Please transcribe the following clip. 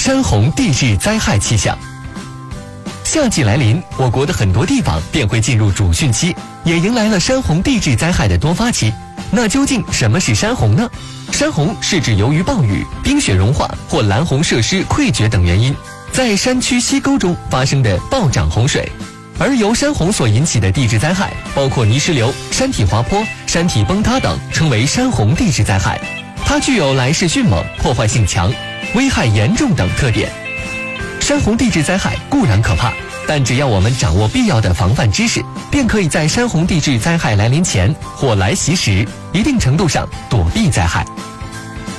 山洪地质灾害气象。夏季来临，我国的很多地方便会进入主汛期，也迎来了山洪地质灾害的多发期。那究竟什么是山洪呢？山洪是指由于暴雨、冰雪融化或拦洪设施溃决等原因，在山区溪沟中发生的暴涨洪水。而由山洪所引起的地质灾害，包括泥石流、山体滑坡、山体崩塌等，称为山洪地质灾害。它具有来势迅猛、破坏性强、危害严重等特点。山洪地质灾害固然可怕，但只要我们掌握必要的防范知识，便可以在山洪地质灾害来临前或来袭时，一定程度上躲避灾害。